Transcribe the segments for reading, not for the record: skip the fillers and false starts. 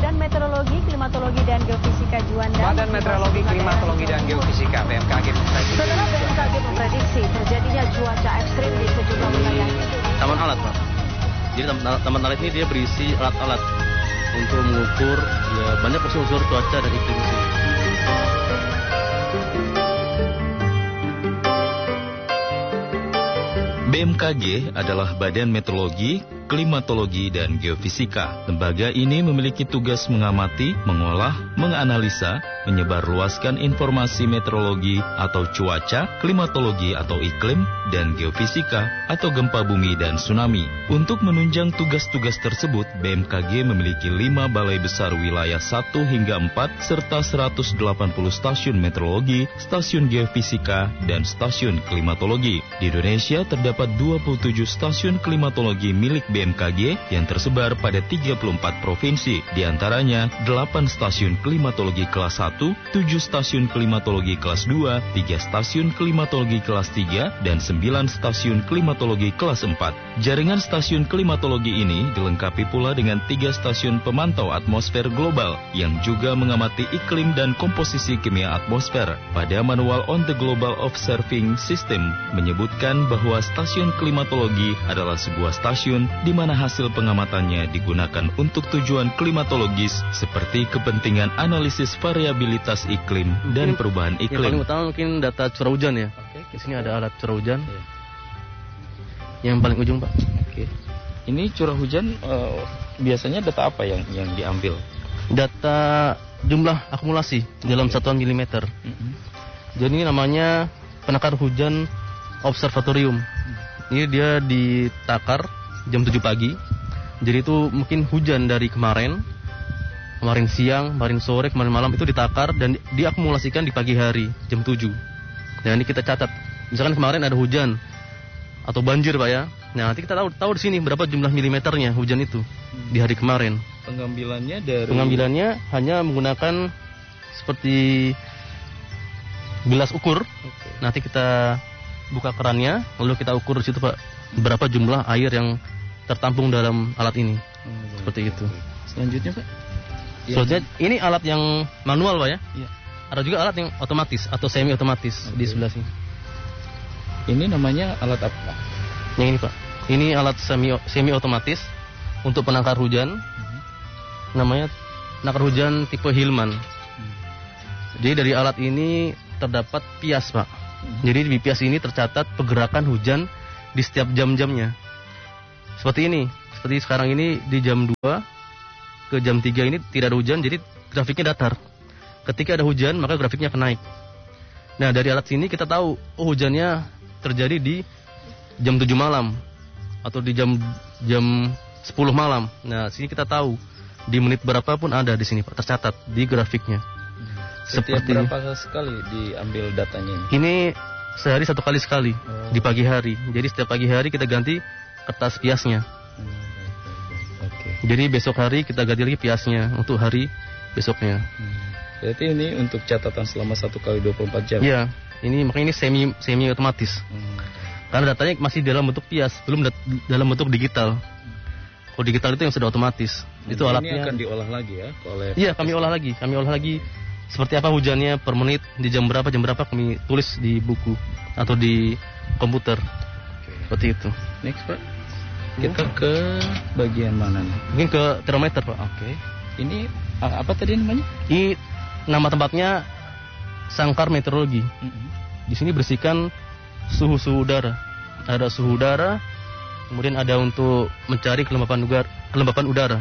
Badan Meteorologi, Klimatologi dan Geofisika Juanda. Badan Meteorologi, Klimatologi dan Geofisika BMKG memprediksi. Saudara, BMKG memprediksi terjadinya cuaca ekstrim di sejumlah wilayah. Taman alat, Pak. Jadi taman alat ini dia berisi alat-alat untuk mengukur ya, banyak unsur-unsur cuaca dan iklim di sini. BMKG adalah Badan Meteorologi, Klimatologi, dan Geofisika. Lembaga ini memiliki tugas mengamati, mengolah, menganalisa, menyebarluaskan informasi meteorologi atau cuaca, klimatologi atau iklim, dan geofisika atau gempa bumi dan tsunami. Untuk menunjang tugas-tugas tersebut, BMKG memiliki 5 balai besar wilayah 1 hingga 4 serta 180 stasiun meteorologi, stasiun geofisika, dan stasiun klimatologi. Di Indonesia terdapat 27 stasiun klimatologi milik BMKG yang tersebar pada 34 provinsi. Di antaranya 8 stasiun klimatologi kelas 1, 7 stasiun klimatologi kelas 2, 3 stasiun klimatologi kelas 3, dan 9 stasiun klimatologi kelas 4. Jaringan stasiun klimatologi ini dilengkapi pula dengan 3 stasiun pemantau atmosfer global yang juga mengamati iklim dan komposisi kimia atmosfer. Pada manual On the Global Observing System menyebutkan bahwa stasiun klimatologi adalah sebuah stasiun di mana hasil pengamatannya digunakan untuk tujuan klimatologis seperti kepentingan analisis variabilitas iklim dan perubahan iklim. Yang paling utama mungkin data curah hujan ya. Di sini ada alat curah hujan. Yang paling ujung, Pak. Oke. Ini curah hujan biasanya data apa yang diambil? Data jumlah akumulasi dalam satuan milimeter. Jadi ini namanya penakar hujan observatorium. Ini dia ditakar jam 7 pagi. Jadi itu mungkin hujan dari kemarin siang, kemarin sore, kemarin malam itu ditakar dan diakumulasikan di pagi hari jam 7. Nah, ini kita catat. Misalkan kemarin ada hujan atau banjir, Pak ya. Nah, nanti kita tahu di sini berapa jumlah milimeternya hujan itu di hari kemarin. Pengambilannya hanya menggunakan seperti gelas ukur. Nanti kita buka kerannya, lalu kita ukur di situ, Pak, berapa jumlah air yang tertampung dalam alat ini. Seperti itu. Selanjutnya, Pak? Selanjutnya, ini alat yang manual, Pak ya. Iya. Ada juga alat yang otomatis atau semi otomatis di sebelah sini. Ini namanya alat apa? Yang ini, Pak. Ini alat semi otomatis untuk penangkar hujan. Namanya penangkar hujan tipe Hillman. Jadi dari alat ini terdapat pias, Pak. Jadi di pias ini tercatat pergerakan hujan di setiap jam-jamnya. Seperti ini. Seperti sekarang ini di jam 2 ke jam 3 ini tidak ada hujan, jadi grafiknya datar. Ketika ada hujan, maka grafiknya akan naik. Nah, dari alat sini kita tahu, hujannya terjadi di jam 7 malam atau di jam 10 malam. Nah, sini kita tahu di menit berapa pun ada di sini, Pak, tercatat di grafiknya. Setiap berapa sekali diambil datanya ini? Ini sehari 1 kali sekali di pagi hari. Jadi setiap pagi hari kita ganti kertas piasnya. Jadi besok hari kita ganti lagi piasnya untuk hari besoknya. Berarti ini untuk catatan selama 1 kali 24 jam? Iya, ini makanya ini semi otomatis. Karena datanya masih dalam bentuk pias, belum dalam bentuk digital. Kalau digital itu yang sudah otomatis. Itu alatnya. Ini akan diolah lagi ya? Iya, kami olah lagi. Seperti apa hujannya per menit, di jam berapa kami tulis di buku atau di komputer. Seperti itu. Next, Pak. Kita ke bagian mana nih? Mungkin ke termometer, Pak. Ini apa tadi namanya? Ini nama tempatnya Sangkar Meteorologi. Di sini bersihkan suhu udara. Ada suhu udara, kemudian ada untuk mencari kelembapan udara.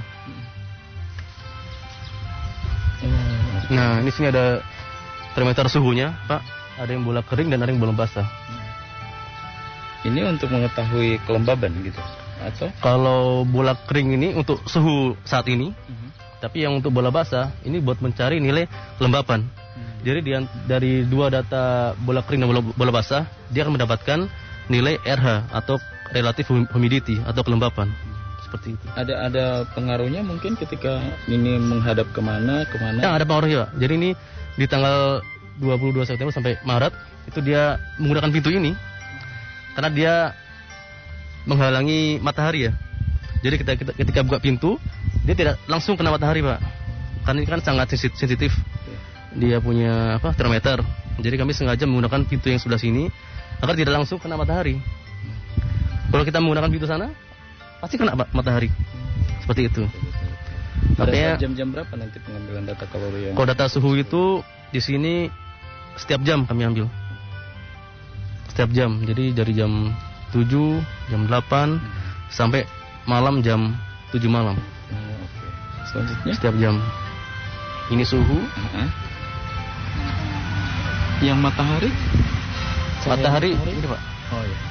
Nah, ini sini ada termometer suhunya, Pak. Ada yang bola kering dan ada yang bola basah. Ini untuk mengetahui kelembaban gitu? Atau? Kalau bola kering ini untuk suhu saat ini, tapi yang untuk bola basah ini buat mencari nilai kelembapan. Jadi dari 2 data bola kering dan bola basah, dia akan mendapatkan nilai RH atau relative humidity atau kelembapan. Seperti itu. Ada pengaruhnya mungkin ketika ini menghadap kemana? Ya, ada pengaruhnya, Pak. Jadi ini di tanggal 22 September sampai Maret itu dia menggunakan pintu ini karena dia menghalangi matahari ya. Jadi ketika buka pintu, dia tidak langsung kena matahari, Pak. karena ini kan sangat sensitif. Dia punya termometer. Jadi kami sengaja menggunakan pintu yang sebelah sini agar tidak langsung kena matahari. Kalau kita menggunakan pintu sana, pasti kena matahari. Seperti itu. Makanya jam-jam berapa nanti pengambilan data kalori? Kalau data suhu itu di sini setiap jam kami ambil. Setiap jam. Jadi dari jam 7, jam 8 sampai malam jam 7 malam. Selanjutnya setiap jam. Ini suhu. Yang matahari? Matahari ini, Pak. Oh iya.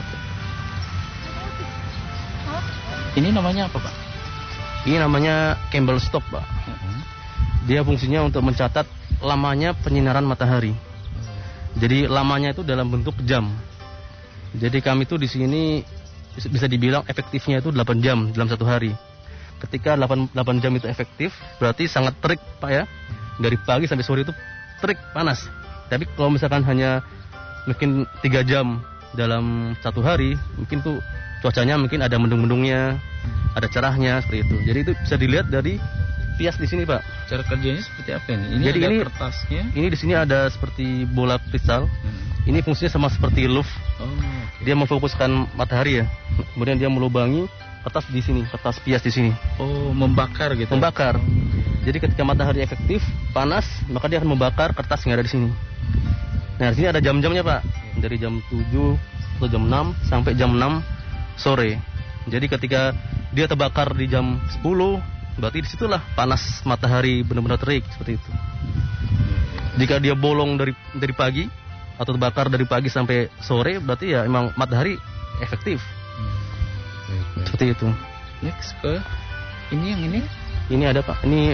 Ini namanya apa, Pak? Ini namanya Campbell Stop, Pak. Dia fungsinya untuk mencatat lamanya penyinaran matahari. Jadi lamanya itu dalam bentuk jam. Jadi kami itu di sini bisa dibilang efektifnya itu 8 jam dalam satu hari. Ketika 8 jam itu efektif, berarti sangat terik, Pak ya. Dari pagi sampai sore itu terik, panas. Tapi kalau misalkan hanya mungkin 3 jam dalam satu hari, mungkin tuh cuacanya mungkin ada mendung-mendungnya, ada cerahnya seperti itu. Jadi itu bisa dilihat dari pias di sini, Pak. Cara kerjanya seperti apa ini? Ini jadi ada ini kertasnya. Ini di sini ada seperti bola kristal. Ini fungsinya sama seperti louvre. Dia memfokuskan matahari ya. Kemudian dia melubangi kertas di sini, kertas pias di sini. Oh, membakar gitu. Membakar. Jadi ketika matahari efektif, panas, maka dia akan membakar kertas yang ada di sini. Nah, di sini ada jam-jamnya, Pak. Dari jam 7 atau jam 6 sampai jam 6 sore. Jadi ketika dia terbakar di jam 10, berarti disitulah panas matahari benar-benar terik seperti itu. Jika dia bolong dari pagi atau terbakar dari pagi sampai sore, berarti ya emang matahari efektif. Seperti itu. Next ke ini yang ini? Ini ada, Pak. Ini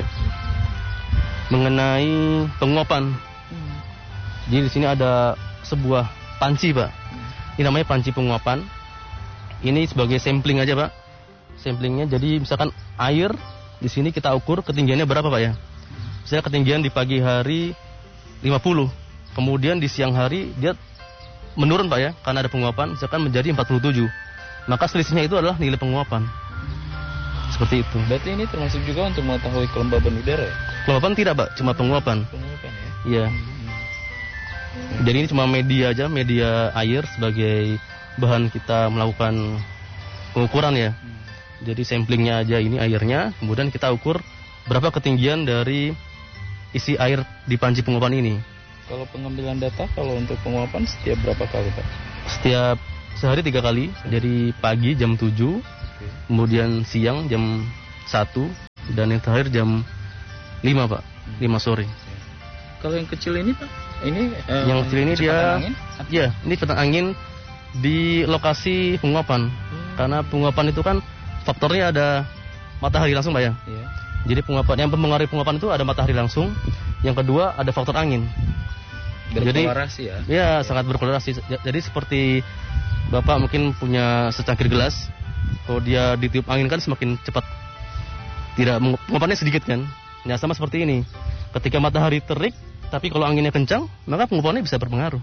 mengenai penguapan. Jadi di sini ada sebuah panci, Pak. Ini namanya panci penguapan. Ini sebagai sampling aja, Pak. Samplingnya jadi misalkan air di sini kita ukur ketinggiannya berapa, Pak ya. Misalnya ketinggian di pagi hari 50. Kemudian di siang hari dia menurun, Pak ya, karena ada penguapan, misalkan menjadi 47. Maka selisihnya itu adalah nilai penguapan. Seperti itu. Berarti ini termasuk juga untuk mengetahui kelembaban udara ya? Kelembaban tidak, Pak, cuma penguapan. Penguapan ya? Iya. Jadi ini cuma media aja, media air sebagai bahan kita melakukan pengukuran ya. Jadi samplingnya aja ini airnya, kemudian kita ukur berapa ketinggian dari isi air di panci penguapan ini. Kalau pengambilan data, kalau untuk penguapan setiap berapa kali, Pak? Setiap sehari 3 kali, jadi pagi jam 7, kemudian siang jam 1, dan yang terakhir jam 5, Pak, 5 sore. Kalau yang kecil ini, Pak? Ini yang kecil ini dia, angin? Ya, ini kecepatan angin di lokasi penguapan. Karena penguapan itu kan faktornya ada matahari langsung, Pak ya. Iya. Jadi penguapan yang mempengaruhi penguapan itu ada matahari langsung. Yang kedua ada faktor angin. Berkorelasi ya? Ya, sangat berkorelasi. Jadi seperti Bapak mungkin punya secangkir gelas, kalau dia ditiup angin kan semakin cepat. Tidak, penguapannya sedikit kan. Ya sama seperti ini. Ketika matahari terik, tapi kalau anginnya kencang, maka penguapannya bisa berpengaruh.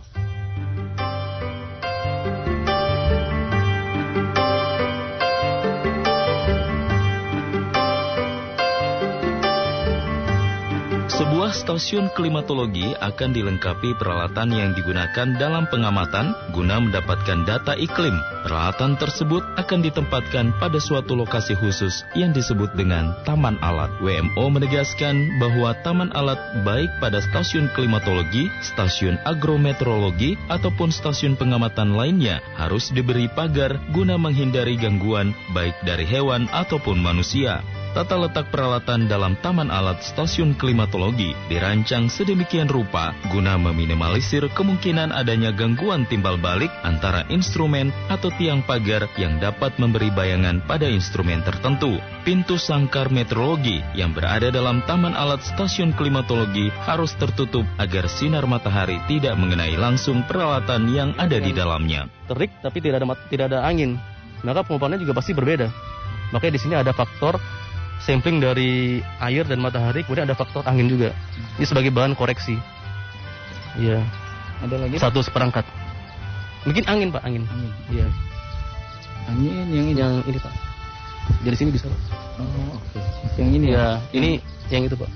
Sebuah stasiun klimatologi akan dilengkapi peralatan yang digunakan dalam pengamatan guna mendapatkan data iklim. Peralatan tersebut akan ditempatkan pada suatu lokasi khusus yang disebut dengan taman alat. WMO menegaskan bahwa taman alat baik pada stasiun klimatologi, stasiun agrometeorologi, ataupun stasiun pengamatan lainnya harus diberi pagar guna menghindari gangguan baik dari hewan ataupun manusia. Tata letak peralatan dalam taman alat stasiun klimatologi dirancang sedemikian rupa guna meminimalisir kemungkinan adanya gangguan timbal balik antara instrumen atau tiang pagar yang dapat memberi bayangan pada instrumen tertentu. Pintu sangkar meteorologi yang berada dalam taman alat stasiun klimatologi harus tertutup agar sinar matahari tidak mengenai langsung peralatan yang ada di dalamnya. Terik tapi tidak ada angin, maka penguapannya juga pasti berbeda. Makanya di sini ada faktor sampling dari air dan matahari, kemudian ada faktor angin juga. Ini sebagai bahan koreksi. Iya. Ada lagi? Satu seperangkat. Mungkin angin, Pak, angin. Iya. Angin yang ini. Yang ini, Pak. Dari sini bisa, Pak. Oh, oke. Yang ini ya. Ini yang itu, Pak.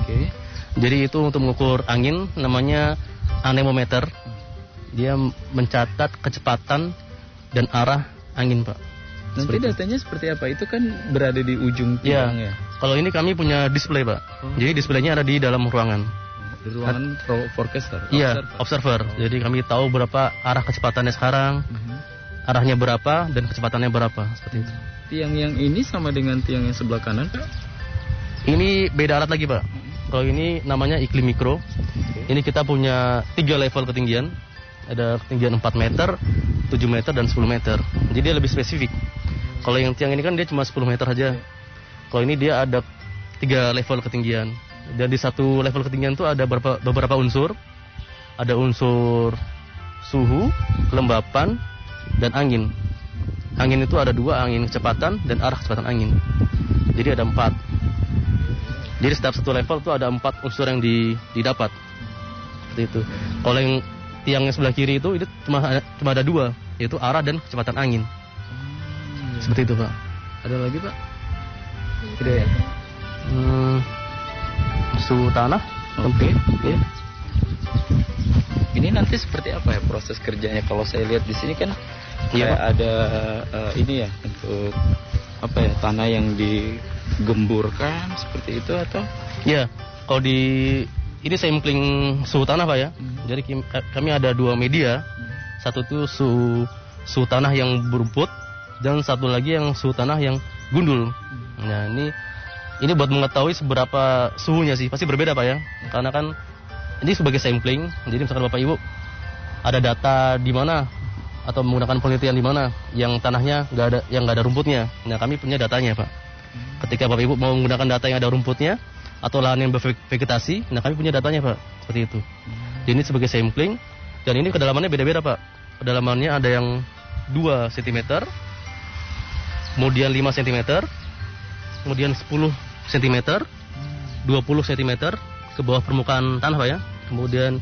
Oke. Jadi itu untuk mengukur angin namanya anemometer. Dia mencatat kecepatan dan arah angin, Pak. Nanti datanya seperti apa? Itu kan berada di ujung tiang ya? Kalau ini kami punya display, Pak. Jadi displaynya ada di dalam ruangan. Di ruangan forecaster? Iya, observer. Jadi kami tahu berapa arah kecepatannya sekarang, arahnya berapa, dan kecepatannya berapa. Seperti itu. Tiang yang ini sama dengan tiang yang sebelah kanan, Pak? Ini beda alat lagi, Pak. Kalau ini namanya iklim mikro. Ini kita punya 3 level ketinggian. Ada ketinggian 4 meter, 7 meter, dan 10 meter. Jadi dia lebih spesifik. Kalau yang tiang ini kan dia cuma 10 meter saja. Kalau ini dia ada 3 level ketinggian. Dan di satu level ketinggian itu ada beberapa unsur. Ada unsur suhu, kelembapan, dan angin. Angin itu ada 2, angin kecepatan dan arah kecepatan angin. Jadi ada 4. Jadi setiap satu level itu ada 4 unsur yang didapat. Seperti itu. Kalau yang tiang sebelah kiri itu cuma ada 2, yaitu arah dan kecepatan angin. Seperti itu, Pak. Ada lagi, Pak? Tidak ya? Suhu tanah. Oke. Ya. Ini nanti seperti apa ya proses kerjanya? Kalau saya lihat di sini kan kayak ada ini ya untuk apa ya, tanah yang digemburkan seperti itu atau? Ya, kalau ini sampling suhu tanah, Pak ya. Jadi kami ada 2 media. Satu itu suhu tanah yang berumput dan satu lagi yang suhu tanah yang gundul. Nah, ini buat mengetahui seberapa suhunya sih. Pasti berbeda, Pak ya. Karena kan ini sebagai sampling. Jadi misalkan Bapak Ibu ada data di mana atau menggunakan penelitian di mana yang tanahnya nggak ada rumputnya. Nah, kami punya datanya, Pak. Ketika Bapak Ibu mau menggunakan data yang ada rumputnya atau lahan yang bervegetasi, nah kami punya datanya, Pak. Seperti itu. Jadi ini sebagai sampling dan ini kedalamannya beda-beda, Pak. Kedalamannya ada yang 2 cm, kemudian 5 cm, kemudian 10 cm, 20 cm ke bawah permukaan tanah, Pak ya. Kemudian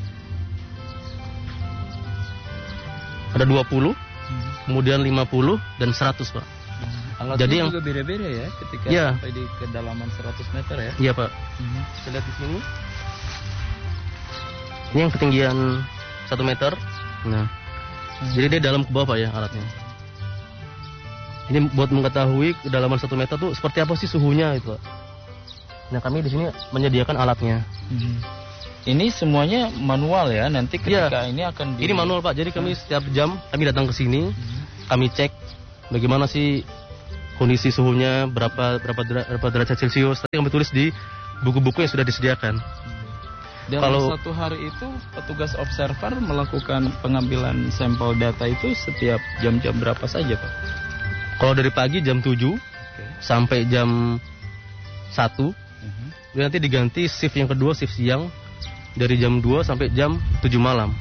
ada 20, kemudian 50 dan 100, Pak. Alatnya jadi yang juga beda-beda ya ketika sampai di kedalaman 100 meter ya. Iya, Pak. Kita lihat di sini. Ini yang ketinggian 1 meter. Nah, jadi dia dalam ke bawah, Pak ya alatnya. Ini buat mengetahui kedalaman 1 meter tuh seperti apa sih suhunya itu, Pak. Nah, kami di sini menyediakan alatnya. Ini semuanya manual ya, nanti ketika ini akan Ini manual, Pak. Jadi kami setiap jam kami datang ke sini, kami cek bagaimana sih kondisi suhunya, berapa derajat Celcius. Nanti kami tulis di buku-buku yang sudah disediakan. Dalam satu hari itu petugas observer melakukan pengambilan sampel data itu setiap jam-jam berapa saja, Pak? Kalau dari pagi jam 7 sampai jam 1. Nanti diganti shift yang kedua, shift siang, dari jam 2 sampai jam 7 malam.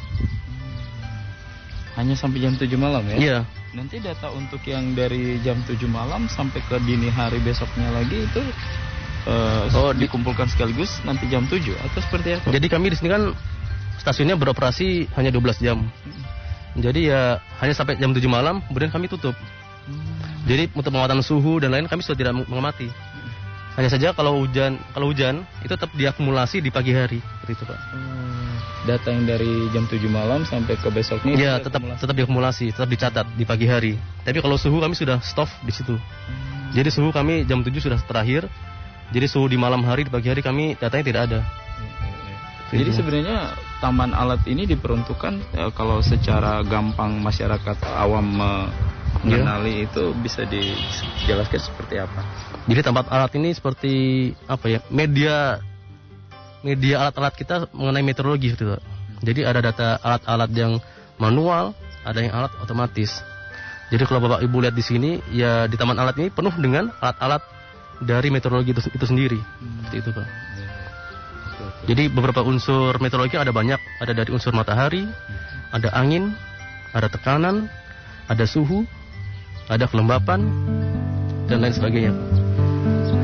Hanya sampai jam 7 malam ya? Iya. Nanti data untuk yang dari jam 7 malam sampai ke dini hari besoknya lagi itu dikumpulkan sekaligus nanti jam 7 atau seperti apa? Jadi kami di sini kan stasiunnya beroperasi hanya 12 jam. Jadi ya hanya sampai jam 7 malam, kemudian kami tutup. Jadi untuk pengamatan suhu dan lain kami sudah tidak mengamati. Hanya saja kalau hujan itu tetap diakumulasi di pagi hari, seperti itu, Pak. Data yang dari jam 7 malam sampai ke besoknya ya tetap diakumulasi, tetap dicatat di pagi hari. Tapi kalau suhu kami sudah stop di situ. Jadi suhu kami jam 7 sudah terakhir. Jadi suhu di malam hari, di pagi hari kami datanya tidak ada. Jadi sebenarnya taman alat ini diperuntukkan kalau secara gampang masyarakat awam mengenali itu bisa dijelaskan seperti apa? Jadi tempat alat ini seperti apa ya? Media alat-alat kita mengenai meteorologi gitu. Jadi ada data alat-alat yang manual, ada yang alat otomatis. Jadi kalau Bapak Ibu lihat di sini, ya di taman alat ini penuh dengan alat-alat dari meteorologi itu sendiri. Seperti itu, Pak. Jadi beberapa unsur meteorologi ada banyak, ada dari unsur matahari, ada angin, ada tekanan, ada suhu, ada kelembapan dan lain sebagainya.